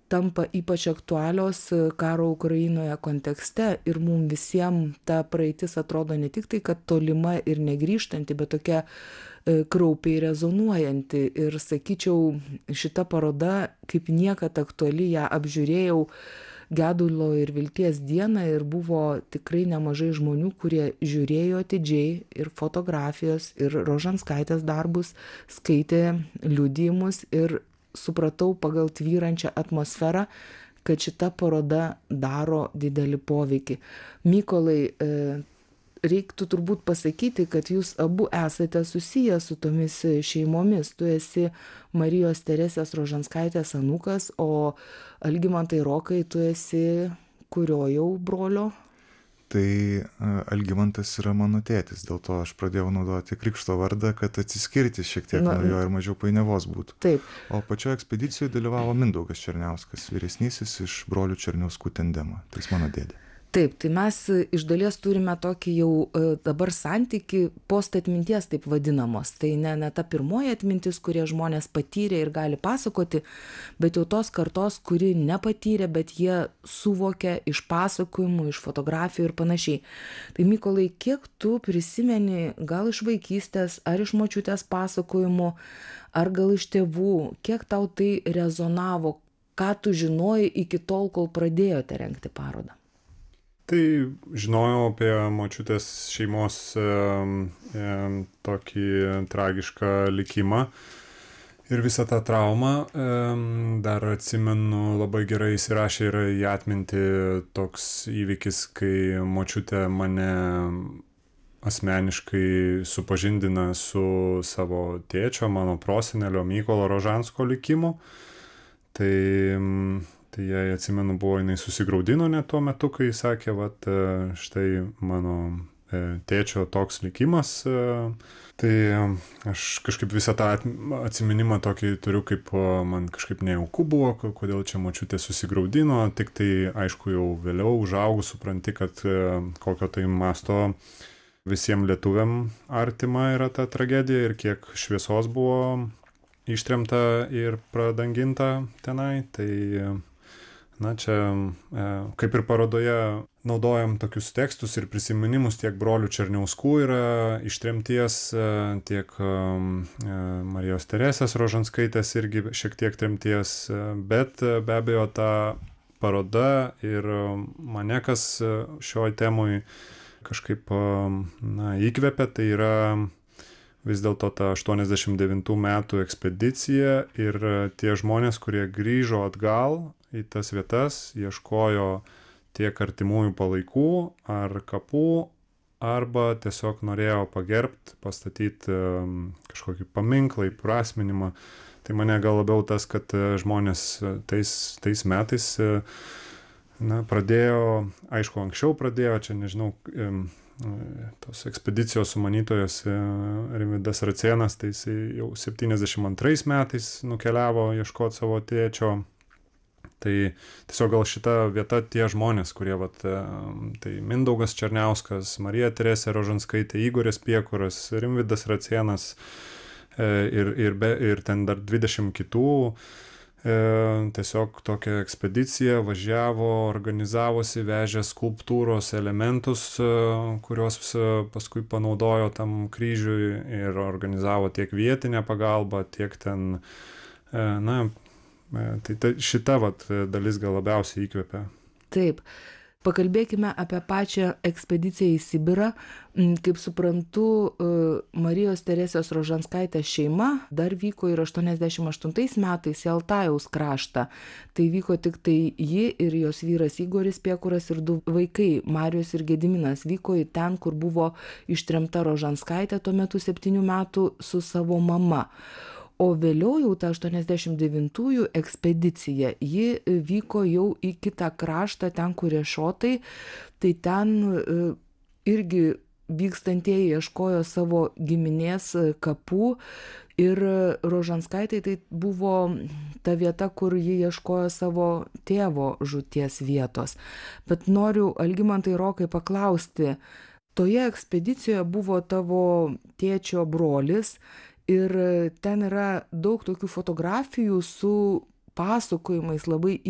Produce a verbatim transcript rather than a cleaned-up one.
tampa ypač aktualios karo Ukrainoje kontekste ir mum visiem ta praeitis atrodo ne tik tai, kad tolima ir negrįžtanti, bet tokia kraupiai rezonuojanti. Ir sakyčiau, šita paroda kaip niekad aktuali, ją apžiūrėjau gedulo ir vilties dieną ir buvo tikrai nemažai žmonių, kurie žiūrėjo atidžiai ir fotografijas, ir Rožanskaitės darbus, skaitė liudijimus ir supratau pagal tvyrančią atmosferą, kad šita paroda daro didelį poveikį. Mykolai, reiktų turbūt pasakyti, kad jūs abu esate susiję su tomis šeimomis. Tu esi Marijos Teresės Rožanskaitės anūkas, o Algimantai Rokai, tu esi kurio jau brolio? Tai Algimantas yra mano tėtis, dėl to aš pradėjau naudoti krikšto vardą, kad atsiskirti šiek tiek nuo jo ir mažiau painiavos būtų. Taip. O pačioje ekspedicijoje dalyvavo Mindaugas Černiauskas, vyresnysis iš brolių Černiauskų tandemo. Tai jis mano dėdė. Taip, tai mes iš dalies turime tokį jau dabar santykį post atminties taip vadinamos. Tai ne, ne ta pirmoji atmintis, kurie žmonės patyrė ir gali pasakoti, bet jau tos kartos, kuri nepatyrė, bet jie suvokia iš pasakojimų, iš fotografijų ir panašiai. Tai Mykolai, kiek tu prisimeni gal iš vaikystės, ar iš močiutės pasakojimų, ar gal iš tėvų, kiek tau tai rezonavo, ką tu žinojai iki tol, kol pradėjote rengti parodą? Tai žinojau apie močiutės šeimos e, e, tokį tragišką likimą ir visą tą traumą. E, dar atsimenu, labai gerai įsirašė ir į atmintį toks įvykis, kai močiutė mane asmeniškai supažindina su savo tėčio, mano prosenelio Mykolo Rožansko likimu. Tai Tai jai, atsimenu, buvo, jinai susigraudino net tuo metu, kai sakė, vat, štai mano tėčio toks likimas. Tai aš kažkaip visą tą atsiminimą tokį turiu, kaip man kažkaip nejauku buvo, kodėl čia močiutė susigraudino. Tik tai, aišku, jau vėliau užaugus supranti, kad kokio tai masto visiems lietuviam artima yra ta tragedija ir kiek šviesos buvo ištremta ir pradanginta tenai. Tai na, čia kaip ir parodoje naudojam tokius tekstus ir prisiminimus, tiek brolių Černiauskų yra ištremties, tiek Marijos Teresės Rožanskaitės irgi šiek tiek tremties, bet be abejo ta paroda ir mane kas šioj temui kažkaip na, įkvepia, tai yra vis dėlto ta aštuoniasdešimt devintų metų ekspedicija ir tie žmonės, kurie grįžo atgal į tas vietas, ieškojo tiek artimųjų palaikų ar kapų, arba tiesiog norėjo pagerbti, pastatyti kažkokį paminklą, įprasminimą. Tai mane gal labiau tas, kad žmonės tais, tais metais na, pradėjo, aišku, anksčiau pradėjo, čia nežinau, tos ekspedicijos sumanytojas Rimvydas Racėnas, tai jis jau septyniasdešimt antrais metais nukeliavo ieškoti savo tėčio. Tai tiesiog gal šita vieta tie žmonės, kurie, vat, tai Mindaugas Černiauskas, Marija Teresė Rožanskaitė, Igoris Piekuras, Rimvydas Racėnas ir, ir, be, ir ten dar dvidešimt kitų. Tiesiog tokią ekspediciją važiavo, organizavosi, vežė skulptūros elementus, kuriuos paskui panaudojo tam kryžiui ir organizavo tiek vietinę pagalbą, tiek ten, na, tai ta, šita vat, dalis gal labiausiai įkvepia. Taip. Pakalbėkime apie pačią ekspediciją į Sibirą. Kaip suprantu, Marijos Teresės Rožanskaitės šeima dar vyko ir aštuoniasdešimt aštuntais metais į Altajaus kraštą. Tai vyko tik tai ji ir jos vyras Igoris Piekuras ir du vaikai, Marijus ir Gediminas, vyko į ten, kur buvo ištremta Rožanskaitė tuo metu septynių metų su savo mama. O vėliau jau ta aštuoniasdešimt devintųjų ekspedicija, ji vyko jau į kitą kraštą, ten, kur Riešotai, tai ten irgi vykstantieji ieškojo savo giminės kapų ir Rožanskaitė tai buvo ta vieta, kur ji ieškojo savo tėvo žūties vietos. Bet noriu, Algimantai Rokai, paklausti, toje ekspedicijoje buvo tavo tėčio brolis, ir ten yra daug tokių fotografijų su pasakojimais labai